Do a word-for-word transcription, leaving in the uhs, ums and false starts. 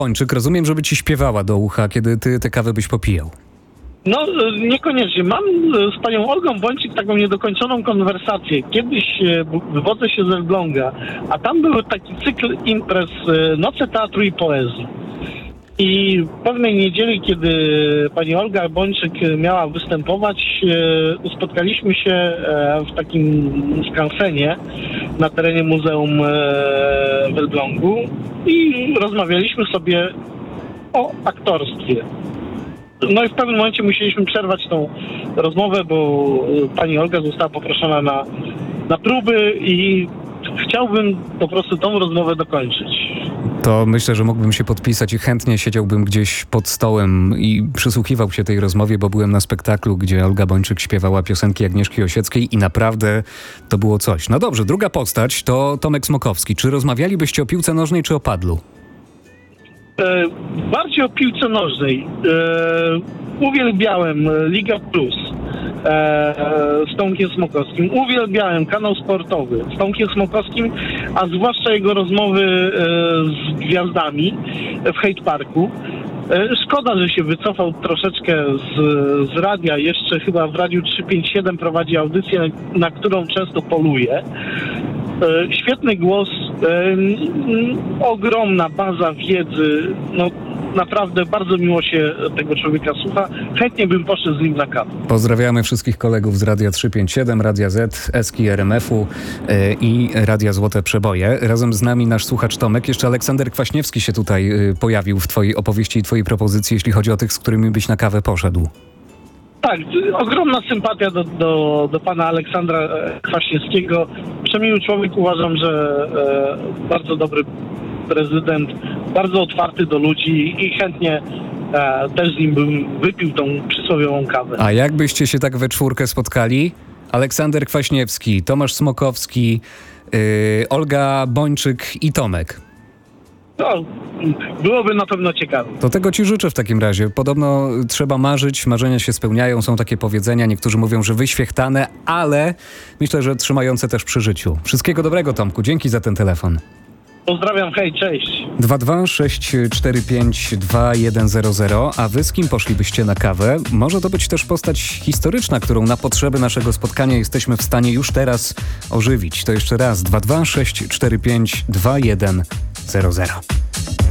Bończyk, rozumiem, żeby ci śpiewała do ucha, kiedy ty tę kawę byś popijał. No, niekoniecznie. Mam z panią Olgą Bończyk taką niedokończoną konwersację. Kiedyś wywodzę się z Elbląga, a tam był taki cykl imprez Noce Teatru i Poezji. I pewnej niedzieli, kiedy pani Olga Bończyk miała występować, spotkaliśmy się w takim skansenie na terenie Muzeum w Elblągu i rozmawialiśmy sobie o aktorstwie. No i w pewnym momencie musieliśmy przerwać tą rozmowę, bo pani Olga została poproszona na, na próby i chciałbym po prostu tą rozmowę dokończyć. To myślę, że mógłbym się podpisać i chętnie siedziałbym gdzieś pod stołem i przysłuchiwał się tej rozmowie, bo byłem na spektaklu, gdzie Olga Bończyk śpiewała piosenki Agnieszki Osieckiej i naprawdę to było coś. No dobrze, druga postać to Tomek Smokowski. Czy rozmawialibyście o piłce nożnej czy o padlu? E, bardziej o piłce nożnej. E, uwielbiałem Liga Plus e, z Tomkiem Smokowskim. Uwielbiałem kanał sportowy z Tomkiem Smokowskim, a zwłaszcza jego rozmowy e, z gwiazdami w Hate Parku. E, szkoda, że się wycofał troszeczkę z, z radia. Jeszcze chyba w Radiu trzysta pięćdziesiąt siedem prowadzi audycję, na którą często poluje. E, świetny głos, e, ogromna baza wiedzy, no naprawdę bardzo miło się tego człowieka słucha. Chętnie bym poszedł z nim na kawę. Pozdrawiamy wszystkich kolegów z Radia trzysta pięćdziesiąt siedem, Radia Z, Eski R M F u e, i Radia Złote Przeboje. Razem z nami nasz słuchacz Tomek. Jeszcze Aleksander Kwaśniewski się tutaj e, pojawił w twojej opowieści i twojej propozycji, jeśli chodzi o tych, z którymi byś na kawę poszedł. Tak, ogromna sympatia do, do, do pana Aleksandra Kwaśniewskiego. Przemiły człowiek, uważam, że e, bardzo dobry prezydent, bardzo otwarty do ludzi i chętnie e, też z nim bym wypił tą przysłowiową kawę. A jakbyście się tak we czwórkę spotkali? Aleksander Kwaśniewski, Tomasz Smokowski, yy, Olga Bończyk i Tomek. No, byłoby na pewno ciekawe. To tego ci życzę w takim razie. Podobno trzeba marzyć, marzenia się spełniają, są takie powiedzenia, niektórzy mówią, że wyświechtane, ale myślę, że trzymające też przy życiu. Wszystkiego dobrego, Tomku, dzięki za ten telefon. Pozdrawiam, hej, cześć. dwa dwa sześć cztery pięć dwa jeden zero zero. A wy z kim poszlibyście na kawę? Może to być też postać historyczna, którą na potrzeby naszego spotkania jesteśmy w stanie już teraz ożywić. To jeszcze raz dwa dwa sześć cztery pięć dwa jeden zero zero.